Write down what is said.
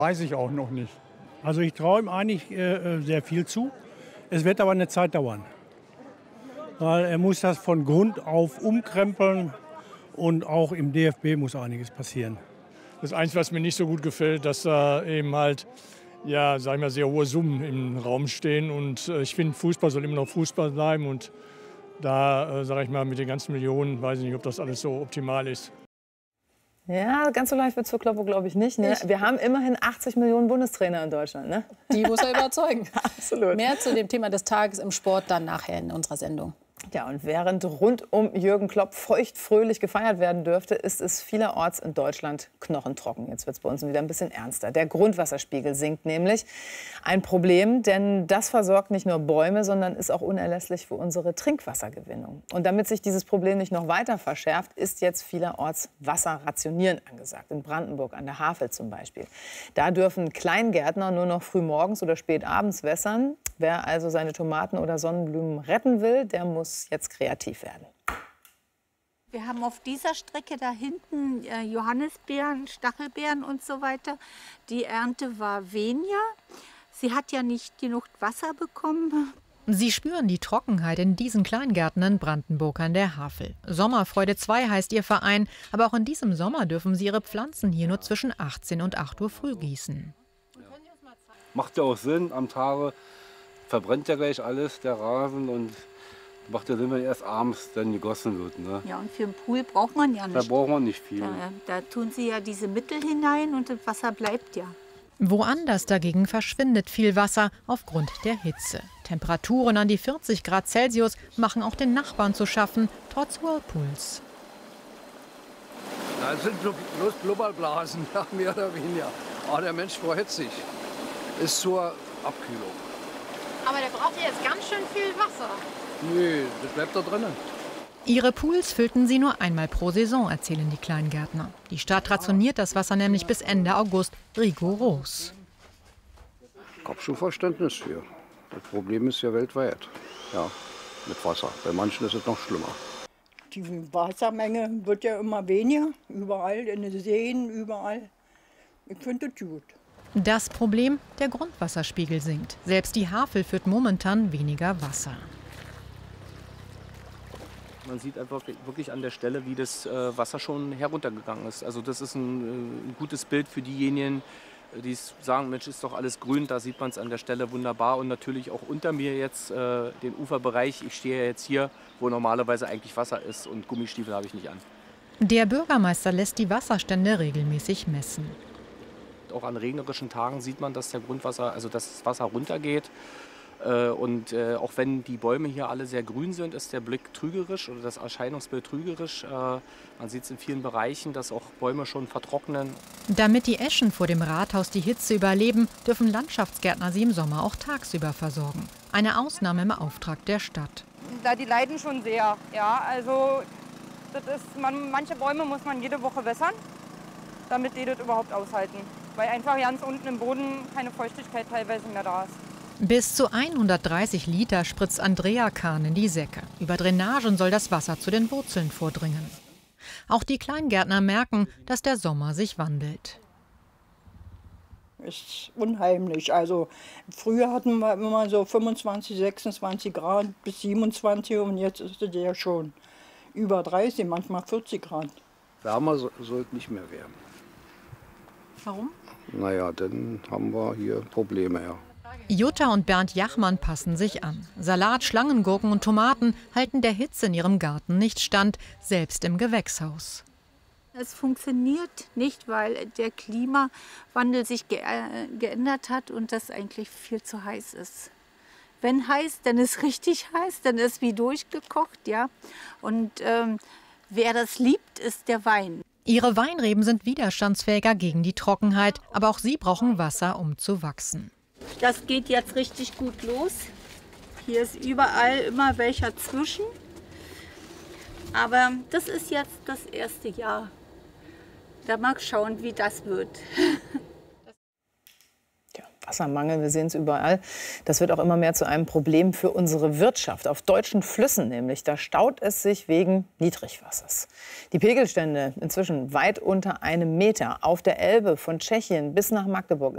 Weiß ich auch noch nicht. Also ich traue ihm eigentlich sehr viel zu. Es wird aber eine Zeit dauern. Weil er muss das von Grund auf umkrempeln und auch im DFB muss einiges passieren. Das Einzige, was mir nicht so gut gefällt, dass da eben halt, ja, sagen wir, sehr hohe Summen im Raum stehen. Und ich finde, Fußball soll immer noch Fußball bleiben. Und da, sage ich mal, mit den ganzen Millionen, weiß ich nicht, ob das alles so optimal ist. Ja, ganz so leicht wird es für Kloppo, glaube ich, nicht. Ne? Wir haben immerhin 80 Millionen Bundestrainer in Deutschland. Ne? Die muss er überzeugen. Absolut. Mehr zu dem Thema des Tages im Sport dann nachher in unserer Sendung. Ja, und während rund um Jürgen Klopp feuchtfröhlich gefeiert werden dürfte, ist es vielerorts in Deutschland knochentrocken. Jetzt wird es bei uns wieder ein bisschen ernster. Der Grundwasserspiegel sinkt nämlich. Ein Problem, denn das versorgt nicht nur Bäume, sondern ist auch unerlässlich für unsere Trinkwassergewinnung. Und damit sich dieses Problem nicht noch weiter verschärft, ist jetzt vielerorts Wasserrationieren angesagt. In Brandenburg an der Havel zum Beispiel. Da dürfen Kleingärtner nur noch frühmorgens oder spät abends wässern. Wer also seine Tomaten oder Sonnenblumen retten will, der muss jetzt kreativ werden. Wir haben auf dieser Strecke da hinten Johannisbeeren, Stachelbeeren und so weiter. Die Ernte war weniger. Sie hat ja nicht genug Wasser bekommen. Sie spüren die Trockenheit in diesen Kleingärten in Brandenburg an der Havel. Sommerfreude 2 heißt ihr Verein, aber auch in diesem Sommer dürfen sie ihre Pflanzen hier nur zwischen 18 und 8 Uhr früh gießen. Macht ja auch Sinn, am Tage verbrennt ja gleich alles, der Rasen, und macht ja Sinn, wenn erst abends dann gegossen wird. Ne? Ja, und für den Pool braucht man ja nicht. Da braucht man nicht viel. Da tun sie ja diese Mittel hinein und das Wasser bleibt ja. Woanders dagegen verschwindet viel Wasser aufgrund der Hitze. Temperaturen an die 40 Grad Celsius machen auch den Nachbarn zu schaffen, trotz Whirlpools. Das sind bloß Blubberblasen, ja, mehr oder weniger. Aber der Mensch freut sich. Ist zur Abkühlung. Aber der braucht ja jetzt ganz schön viel Wasser. Nee, das bleibt da drinnen. Ihre Pools füllten sie nur einmal pro Saison, erzählen die Kleingärtner. Die Stadt rationiert das Wasser nämlich bis Ende August rigoros. Ich habe schon Verständnis für. Das Problem ist ja weltweit. Ja, mit Wasser. Bei manchen ist es noch schlimmer. Die Wassermenge wird ja immer weniger. Überall, in den Seen, überall. Ich finde das gut. Das Problem, der Grundwasserspiegel sinkt. Selbst die Havel führt momentan weniger Wasser. Man sieht einfach wirklich an der Stelle, wie das Wasser schon heruntergegangen ist. Also das ist ein gutes Bild für diejenigen, die sagen, Mensch, ist doch alles grün. Da sieht man es an der Stelle wunderbar. Und natürlich auch unter mir jetzt den Uferbereich. Ich stehe ja jetzt hier, wo normalerweise eigentlich Wasser ist, und Gummistiefel habe ich nicht an. Der Bürgermeister lässt die Wasserstände regelmäßig messen. Auch an regnerischen Tagen sieht man, dass der Grundwasser, also dass das Wasser runtergeht. Und auch wenn die Bäume hier alle sehr grün sind, ist der Blick trügerisch oder das Erscheinungsbild trügerisch. Man sieht es in vielen Bereichen, dass auch Bäume schon vertrocknen. Damit die Eschen vor dem Rathaus die Hitze überleben, dürfen Landschaftsgärtner sie im Sommer auch tagsüber versorgen. Eine Ausnahme im Auftrag der Stadt. Die leiden schon sehr. Ja, also das ist, manche Bäume muss man jede Woche wässern, damit die das überhaupt aushalten. Weil einfach ganz unten im Boden keine Feuchtigkeit teilweise mehr da ist. Bis zu 130 Liter spritzt Andrea Kahn in die Säcke. Über Drainagen soll das Wasser zu den Wurzeln vordringen. Auch die Kleingärtner merken, dass der Sommer sich wandelt. Ist unheimlich. Also früher hatten wir immer so 25, 26 Grad bis 27 und jetzt ist es ja schon über 30, manchmal 40 Grad. Wärmer sollte nicht mehr werden. Warum? Naja, dann haben wir hier Probleme, ja. Jutta und Bernd Jachmann passen sich an. Salat, Schlangengurken und Tomaten halten der Hitze in ihrem Garten nicht stand, selbst im Gewächshaus. Es funktioniert nicht, weil der Klimawandel sich geändert hat und das eigentlich viel zu heiß ist. Wenn heiß, dann ist richtig heiß, dann ist wie durchgekocht, ja. Und wer das liebt, ist der Wein. Ihre Weinreben sind widerstandsfähiger gegen die Trockenheit, aber auch sie brauchen Wasser, um zu wachsen. Das geht jetzt richtig gut los. Hier ist überall immer welcher zwischen. Aber das ist jetzt das erste Jahr. Da mag schauen, wie das wird. Wassermangel, wir sehen es überall. Das wird auch immer mehr zu einem Problem für unsere Wirtschaft. Auf deutschen Flüssen nämlich, da staut es sich wegen Niedrigwassers. Die Pegelstände inzwischen weit unter 1 Meter. Auf der Elbe von Tschechien bis nach Magdeburg